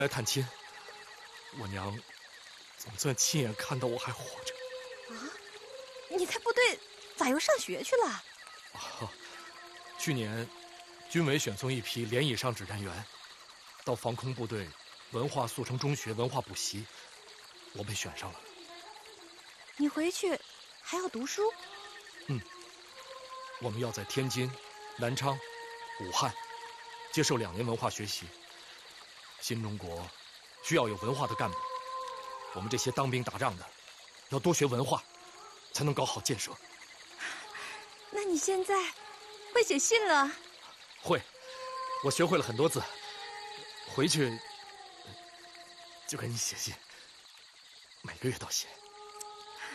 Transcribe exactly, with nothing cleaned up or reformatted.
来探亲，我娘总算亲眼看到我还活着。 啊，你在部队咋又上学去了？ 啊，去年军委选送一批连以上指战员到防空部队文化速成中学文化补习，我被选上了。 你回去还要读书？ 嗯，我们要在天津、南昌、武汉接受两年文化学习。新中国需要有文化的干部，我们这些当兵打仗的要多学文化，才能搞好建设。 那你现在会写信了？ 会，我学会了很多字，回去就给你写信，每个月都写。